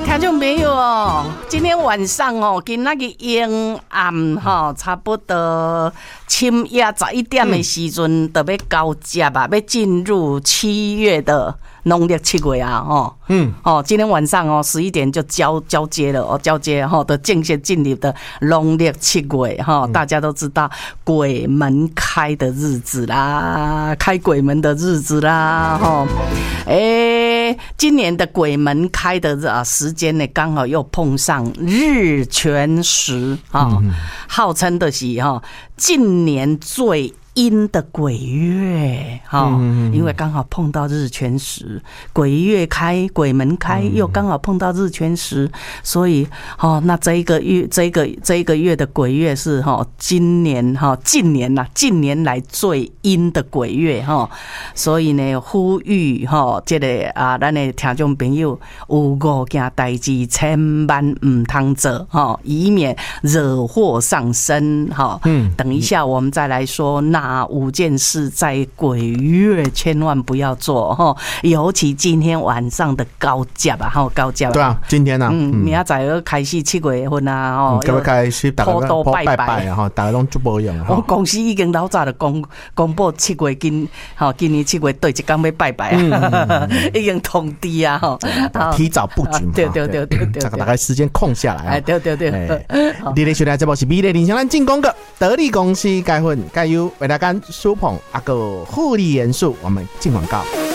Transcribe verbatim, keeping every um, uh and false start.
听众朋友哦，今天晚上哦，今仔日阴暗哈，差不多深夜十一点的时阵，就要交接啊，要进入七月的农历七月啊，吼，嗯，哦，今天晚上哦，十一点就交交接了哦，交接哈，的正式进入的农历七月哈，大家都知道鬼门开的日子啦，开鬼门的日子啦，哈，哎，今年的鬼门开的啊时间呢，刚好又碰上日全食啊，号称的是哈，近年最阴的鬼月哈，因为刚好碰到日全食，鬼月开，鬼门开，又刚好碰到日全食，所以哦，那这一个月，这一个这一个月的鬼月是哈，今年哈，近年呐，近年来最阴的鬼月哈，所以呢，呼吁哈，这个啊，咱的听众朋友有五件代志千万唔通做哈，以免惹祸上身哈。嗯，等一下我们再来说那。哪五件事在鬼月千万不要做哈，尤其今天晚上的高价吧，哈，高价。对啊，今天啊， 嗯，明仔载要开始七月份啊，哦， 要开始大家都拜拜啊，哈，大家拢做保养。 我公司已经老早就公公布七月今，哈，今年七月对一天要拜拜啊，已经通知啊，哈， 提早布局嘛， 对对对对对， 大概时间空下来啊， 哎，对对对。 你咧收听这部是美丽林香兰进攻的得力公司钙粉钙油为大家舒捧啊个护理元素，我们进广告。